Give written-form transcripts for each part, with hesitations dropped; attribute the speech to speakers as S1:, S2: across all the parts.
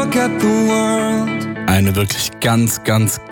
S1: look at the world.
S2: Eine wirklich ganz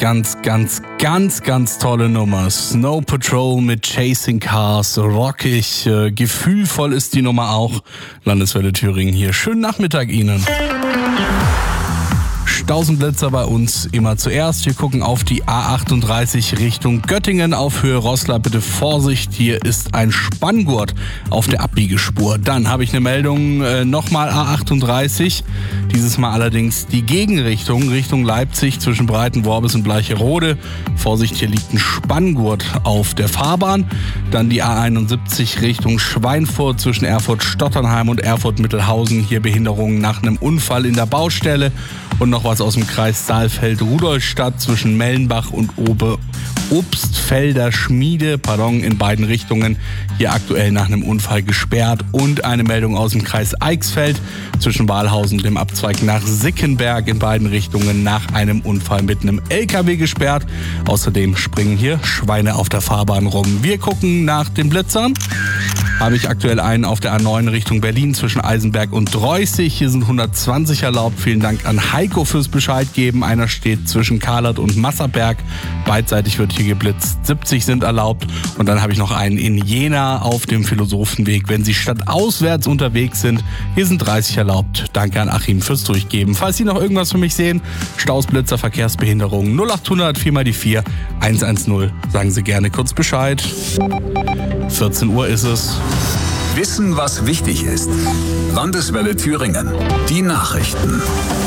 S2: tolle Nummer. Snow Patrol mit Chasing Cars, rockig, gefühlvoll ist die Nummer auch. Landeswelle Thüringen hier. Schönen Nachmittag Ihnen. Stausenblitzer bei uns immer zuerst. Wir gucken auf die A38 Richtung Göttingen auf Höhe Roßla. Bitte Vorsicht, hier ist ein Spanngurt auf der Abbiegespur. Dann habe ich eine Meldung, nochmal A38. Dieses Mal allerdings die Gegenrichtung, Richtung Leipzig zwischen Breitenworbis und Bleicherode. Vorsicht, hier liegt ein Spanngurt auf der Fahrbahn. Dann die A71 Richtung Schweinfurt zwischen Erfurt-Stotternheim und Erfurt-Mittelhausen. Hier Behinderungen nach einem Unfall in der Baustelle. Und noch was aus dem Kreis Saalfeld-Rudolstadt zwischen Mellenbach und Obstfelder Schmiede, in beiden Richtungen. Hier aktuell nach einem Unfall gesperrt. Und eine Meldung aus dem Kreis Eichsfeld zwischen Wahlhausen und dem Abzweig nach Sickenberg in beiden Richtungen nach einem Unfall mit einem LKW gesperrt. Außerdem springen hier Schweine auf der Fahrbahn rum. Wir gucken nach den Blitzern. Habe ich aktuell einen auf der A9 Richtung Berlin zwischen Eisenberg und Dreußig. Hier sind 120 erlaubt. Vielen Dank an Heiko fürs Bescheid geben. Einer steht zwischen Karlert und Masserberg. Beidseitig wird hier geblitzt. 70 sind erlaubt. Und dann habe ich noch einen in Jena auf dem Philosophenweg. Wenn Sie stadtauswärts unterwegs sind, hier sind 30 erlaubt. Danke an Achim fürs Durchgeben. Falls Sie noch irgendwas für mich sehen, Staus, Blitzer, Verkehrsbehinderungen 0800 4x4 110. Sagen Sie gerne kurz Bescheid. 14 Uhr ist es.
S3: Wissen, was wichtig ist. Landeswelle Thüringen. Die Nachrichten.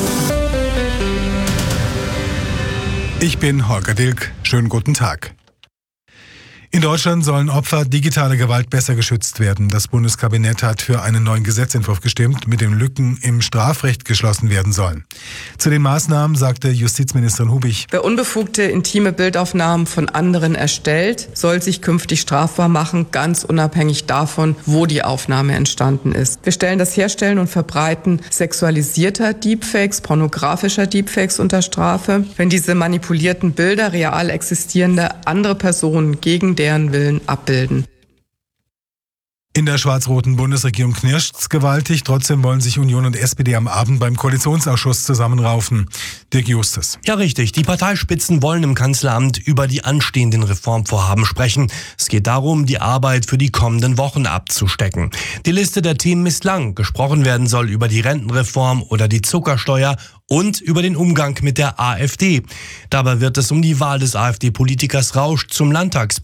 S4: Ich bin Holger Dilk. Schönen guten Tag. In Deutschland sollen Opfer digitaler Gewalt besser geschützt werden. Das Bundeskabinett hat für einen neuen Gesetzentwurf gestimmt, mit dem Lücken im Strafrecht geschlossen werden sollen. Zu den Maßnahmen sagte Justizministerin Hubig:
S5: Wer unbefugte intime Bildaufnahmen von anderen erstellt, soll sich künftig strafbar machen, ganz unabhängig davon, wo die Aufnahme entstanden ist. Wir stellen das Herstellen und Verbreiten sexualisierter Deepfakes, pornografischer Deepfakes unter Strafe, wenn diese manipulierten Bilder real existierende andere Personen gegen deren Willen abbilden.
S4: In der schwarz-roten Bundesregierung knirscht's gewaltig. Trotzdem wollen sich Union und SPD am Abend beim Koalitionsausschuss zusammenraufen. Dirk Justus.
S6: Ja, richtig. Die Parteispitzen wollen im Kanzleramt über die anstehenden Reformvorhaben sprechen. Es geht darum, die Arbeit für die kommenden Wochen abzustecken. Die Liste der Themen ist lang. Gesprochen werden soll über die Rentenreform oder die Zuckersteuer und über den Umgang mit der AfD. Dabei wird es um die Wahl des AfD-Politikers Rausch zum